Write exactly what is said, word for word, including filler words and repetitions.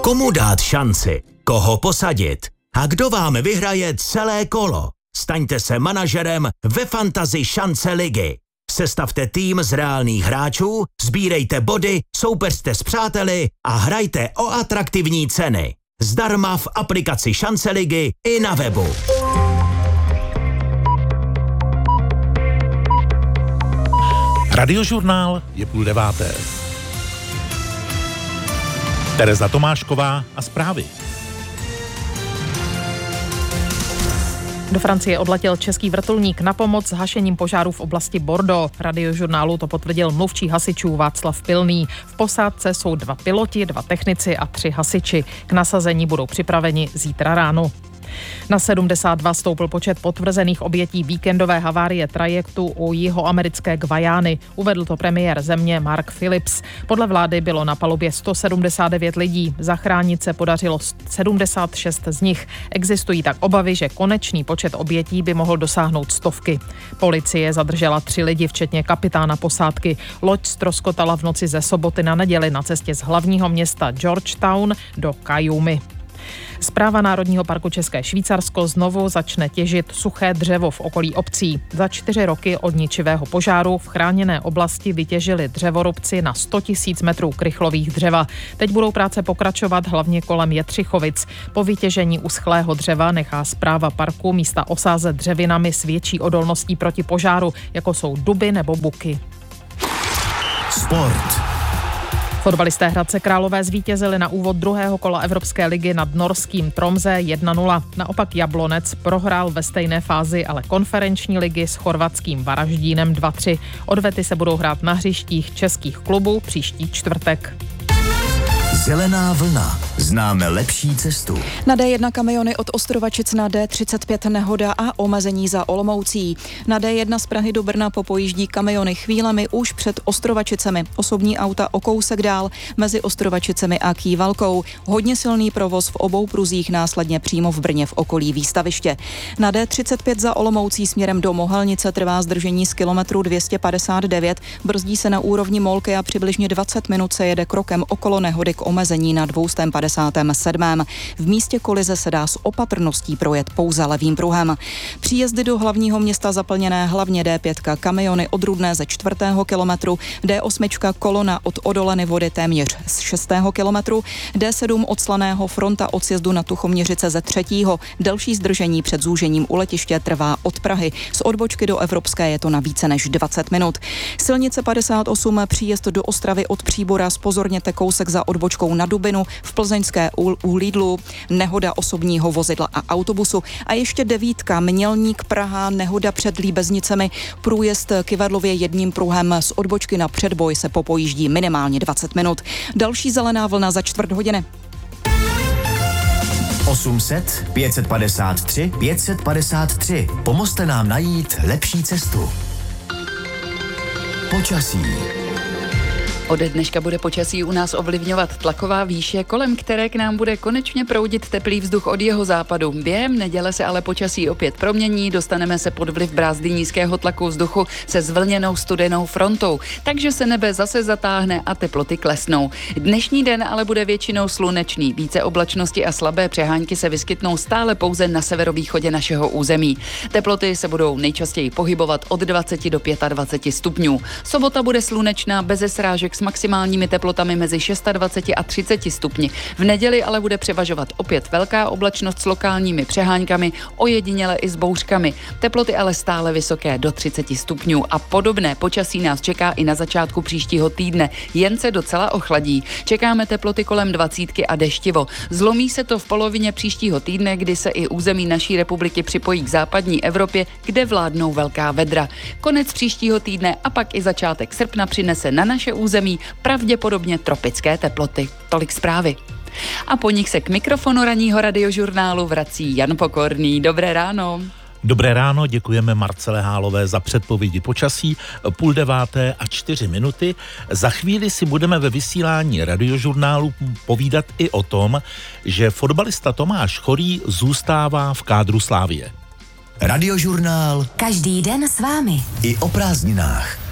Komu dát šanci? Koho posadit? A kdo vám vyhraje celé kolo? Staňte se manažerem ve Fantasy šance ligy. Sestavte tým z reálných hráčů, sbírejte body, soupeřte s přáteli a hrajte o atraktivní ceny. Zdarma v aplikaci Šance ligy i na webu. Radiožurnál je půl deváté. Tereza Tomášková a zprávy. Do Francie odletěl český vrtulník na pomoc s hašením požáru v oblasti Bordeaux. Radiožurnálu to potvrdil mluvčí hasičů Václav Pilný. V posádce jsou dva piloti, dva technici a tři hasiči. K nasazení budou připraveni zítra ráno. Na sedmdesát dva stoupl počet potvrzených obětí víkendové havárie trajektu u jihoamerické Gvajány. Uvedl to premiér země Mark Phillips. Podle vlády bylo na palubě sto sedmdesát devět lidí. Zachránit se podařilo sedmdesát šest z nich. Existují tak obavy, že konečný počet obětí by mohl dosáhnout stovky. Policie zadržela tři lidi, včetně kapitána posádky. Loď ztroskotala v noci ze soboty na neděli na cestě z hlavního města Georgetown do Kajumy. Správa Národního parku České Švýcarsko znovu začne těžit suché dřevo v okolí obcí. Za čtyři roky od ničivého požáru v chráněné oblasti vytěžili dřevorubci na sto tisíc metrů krychlových dřeva. Teď budou práce pokračovat hlavně kolem Jetřichovic. Po vytěžení uschlého dřeva nechá správa parku místa osázet dřevinami s větší odolností proti požáru, jako jsou duby nebo buky. Sport. Fotbalisté Hradce Králové zvítězili na úvod druhého kola Evropské ligy nad norským Tromsø jedna nula. Naopak Jablonec prohrál ve stejné fázi, ale konferenční ligy s chorvatským Varaždínem dva tři. Odvety se budou hrát na hřištích českých klubů příští čtvrtek. Zelená vlna. Známe lepší cestu. Na D jedna kamiony od Ostrovačic na D třicet pět nehoda a omezení za Olomoucí. Na D jedna z Prahy do Brna popojíždí kamiony chvílemi už před Ostrovačicemi. Osobní auta o kousek dál mezi Ostrovačicemi a Kývalkou. Hodně silný provoz v obou pruzích, následně přímo v Brně v okolí výstaviště. Na D třicet pět za Olomoucí směrem do Mohelnice trvá zdržení z kilometru dvě stě padesát devět. Brzdí se na úrovni Molky a přibližně dvacet minut se jede krokem okolo nehody k omezení na dvě stě padesát sedm. V místě kolize se dá s opatrností projet pouze levým pruhem. Příjezdy do hlavního města zaplněné, hlavně D pět kamiony od Rudné ze čtvrtého kilometru, D osm kolona od Odoleny Vody téměř z šestého kilometru, D sedm od Slaného Fronta od sjezdu na Tuchoměřice ze třetího. Delší zdržení před zúžením u letiště trvá od Prahy. Z odbočky do Evropské je to na více než dvacet minut. Silnice padesát osm příjezd do Ostravy od Příbora, zpozorněte kousek za odbočkou na Dubinu, v Plzeňské u Lidlu, nehoda osobního vozidla a autobusu. A ještě devítka, Mělník Praha, nehoda před Líbeznicemi, průjezd Kyvadlově jedním pruhem, z odbočky na Předboj se popojíždí minimálně dvacet minut. Další zelená vlna za čtvrt hodiny. osm set, pět set padesát tři, pět set padesát tři. Pomozte nám najít lepší cestu. Počasí. Ode dneška bude počasí u nás ovlivňovat tlaková výše, kolem které k nám bude konečně proudit teplý vzduch od jeho západu. Během neděle se ale počasí opět promění, dostaneme se pod vliv brázdy nízkého tlaku vzduchu se zvlněnou studenou frontou, takže se nebe zase zatáhne a teploty klesnou. Dnešní den ale bude většinou slunečný, více oblačnosti a slabé přehánky se vyskytnou stále pouze na severovýchodě našeho území. Teploty se budou nejčastěji pohybovat od dvacet do dvaceti pěti stupňů. Sobota bude slunečná, beze srážek s maximálními teplotami mezi dvaceti šesti a třiceti stupni. V neděli ale bude převažovat opět velká oblačnost s lokálními přeháňkami, ojediněle i s bouřkami. Teploty ale stále vysoké do třiceti stupňů a podobné počasí nás čeká i na začátku příštího týdne. Jen se docela ochladí. Čekáme teploty kolem dvacítky a deštivo. Zlomí se to v polovině příštího týdne, kdy se i území naší republiky připojí k západní Evropě, kde vládnou velká vedra. Konec příštího týdne a pak i začátek srpna přinese na naše území pravděpodobně tropické teploty. Tolik zprávy. A po nich se k mikrofonu ranního radiožurnálu vrací Jan Pokorný. Dobré ráno. Dobré ráno, děkujeme Marcele Hálové za předpovědi počasí, půl deváté a čtyři minuty. Za chvíli si budeme ve vysílání radiožurnálu povídat i o tom, že fotbalista Tomáš Chorý zůstává v kádru Slavie. Radiožurnál každý den s vámi. I o prázdninách.